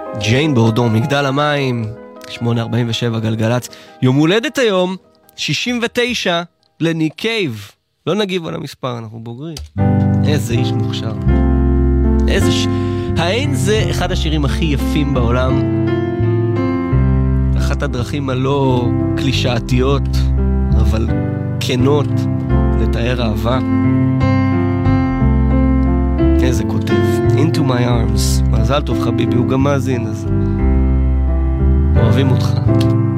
ג'יין בורדון, מגדל המים, 8:47 גלגלץ. יום הולדת היום, 69 לניק קייב. לא נגיב על המספר, אנחנו בוגרים. איזה איש מוכשר. האין זה אחד השירים הכי יפים בעולם. אחת הדרכים הלא קלישאתיות, אבל כנות, לתאר אהבה. איזה כותב. Into my arms. מזל טוב חביבי, הוא גם מאזין, אז אוהבים אותך.